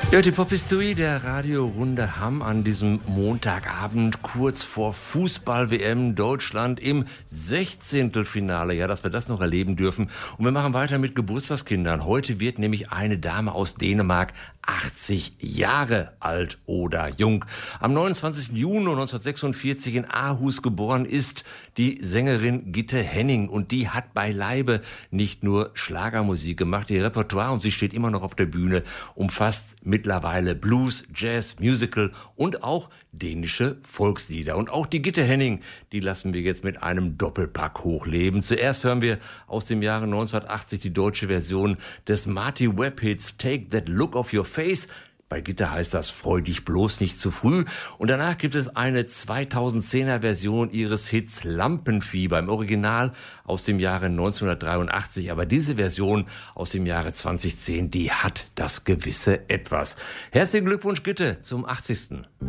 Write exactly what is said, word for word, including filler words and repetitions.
Ja, die Popistui der Radiorunde Hamm an diesem Montagabend kurz vor Fußball-W M Deutschland im Sechzehntelfinale. Ja, dass wir das noch erleben dürfen. Und wir machen weiter mit Geburtstagskindern. Heute wird nämlich eine Dame aus Dänemark achtzig Jahre alt oder jung. Am neunundzwanzigsten Juni neunzehnhundertsechsundvierzig in Aarhus geboren ist die Sängerin Gitte Henning. Und die hat beileibe nicht nur Schlagermusik gemacht. Ihr Repertoire, und sie steht immer noch auf der Bühne, umfasst mittlerweile Blues, Jazz, Musical und auch dänische Volkslieder. Und auch die Gitte Henning, die lassen wir jetzt mit einem Doppelpack hochleben. Zuerst hören wir aus dem Jahre neunzehnhundertachtzig die deutsche Version des Marty Webb-Hits Take That Look Off Your Face. Bei Gitte heißt das Freu dich bloß nicht zu früh. Und danach gibt es eine zweitausendzehner Version ihres Hits Lampenfieber im Original aus dem Jahre neunzehnhundertdreiundachtzig. Aber diese Version aus dem Jahre zweitausendzehn, die hat das gewisse Etwas. Herzlichen Glückwunsch, Gitte, zum achtzigsten